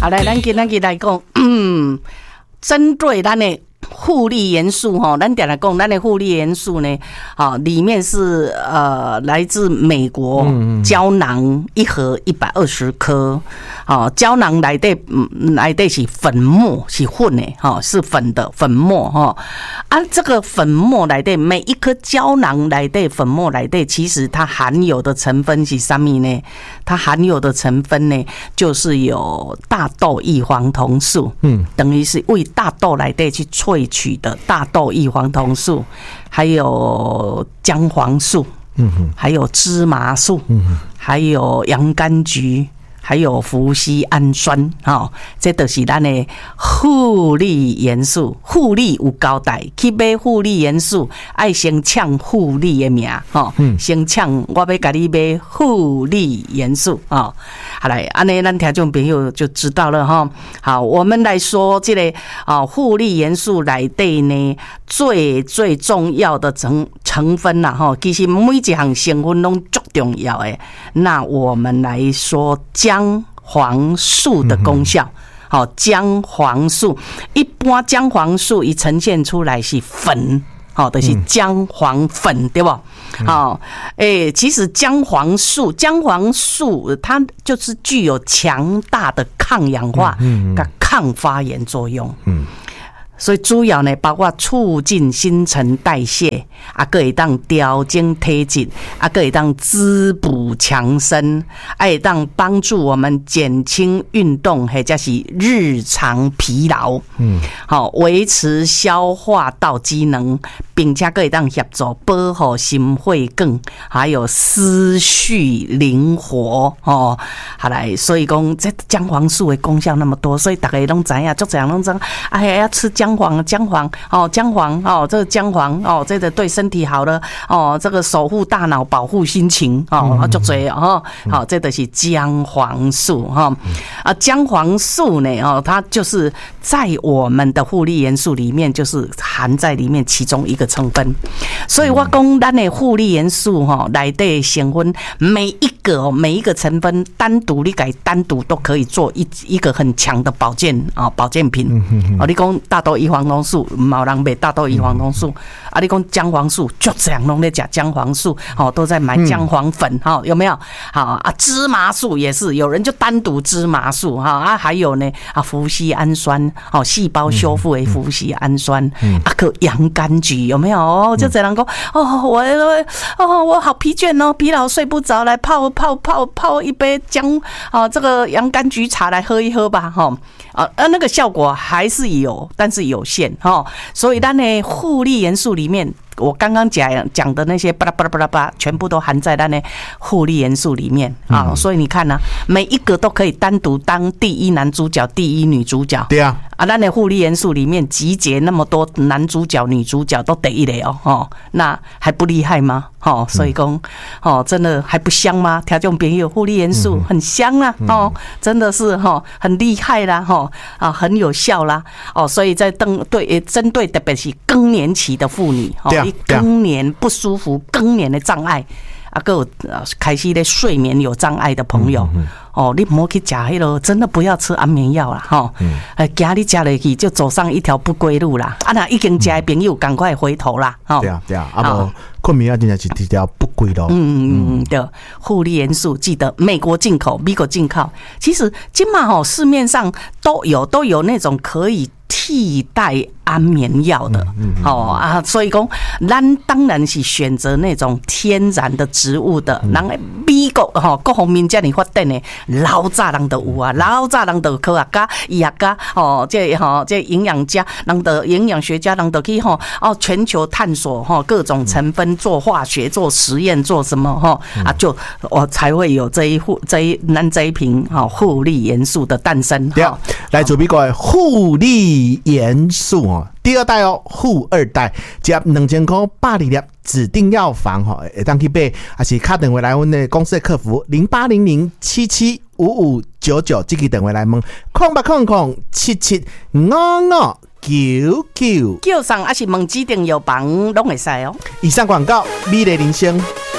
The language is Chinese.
好，来，咱今天来讲，针对咱的复利元素哈，咱点来讲，咱的复利元素呢，里面是来自美国胶囊一盒120颗，胶囊内底是粉末，是混的哈，是粉的粉末哈。这个粉末内底每一颗胶囊内底粉末内底，其实它含有的成分是什么呢？它含有的成分呢，就是有大豆异黄酮素，等于是为大豆内底去萃取的大豆异黄酮素，还有姜黄素，还有芝麻素，还有洋甘菊，还有麩酰氨酸，这都是咱的复利元素。复利有交代，去买复利元素，爱先抢复利的名，先抢我要给你买复利元素，好来，安尼咱听众朋友就知道了哈。好，我们来说这个复利元素内底呢，最重要的成分啦哈，其实每一项成分都足重要的。那我们来说姜黄素的功效。姜黄素，一般姜黄素一呈现出来是粉，就是姜黄粉，对不？其实姜黄素它就是具有强大的抗氧化跟抗发炎作用。所以主要呢，包括促进新陈代谢，可以当调整体质，可以当滋补强身，可以当帮助我们减轻运动或者是日常疲劳，维持消化道机能，并且可以当协助保护心血管，还有思绪灵活好来，所以讲这姜黄素的功效那么多，所以大家都知道，足多人都知道，哎呀，要吃姜黄，这个姜黄这个对身体好了这个守护大脑，保护心情足多这就是姜黄素姜黄素呢它就是在我们的复利元素里面，就是含在里面其中一个成分。所以我讲咱的复利元素内底成分每一个成分单独都可以做一个很强的保健品。你讲大豆异黄酮素，没有人买大豆异黄酮素你讲姜黄素，就这样拢在讲姜黄素都在买姜黄粉有没有？芝麻素也是，有人就单独芝麻素还有呢麩酰氨酸细胞修复的麩酰氨酸个洋甘菊有没有？就这样讲我好疲倦疲劳睡不着，来泡一杯这个洋甘菊茶来喝一喝吧那个效果还是有，但是有限所以咱的复利元素里面，我刚刚讲的那些巴拉巴拉巴拉巴拉，全部都含在咱的复利元素里面所以你看每一个都可以单独当第一男主角、第一女主角。对啊，咱的复利元素里面集结那么多男主角、女主角都第一类那还不厉害吗？所以讲真的还不香吗？听众朋友，复利元素很香啦真的是很厉害啦很有效啦所以在针对特别是更年期的妇女更年不舒服、更年的障碍还有开始的睡眠有障碍的朋友你不要去吃那个，真的不要吃安眠药啦怕你吃下去就走上一条不归路啦那已经吃的朋友赶快回头啦对啊困眠药真的是一条不归路对，复利元素记得美国进口，其实今嘛市面上都有那种可以替代安眠药的所以讲咱当然是选择那种天然的植物的。人美国各方面这样发展的，老早人都有老早人都科学家、医学家这营养家，营养学家人都去全球探索各种成分，做化学、做实验、做什么就才会有这一瓶复利元素的诞生。来自美国的复利元素第二代富二代，接2000块100粒指定药房会当去买，还是打电话来阮的公司的客服0800775599，这个电话来问0800775599，叫上还是问指定药房拢会使以上广告，美丽人生。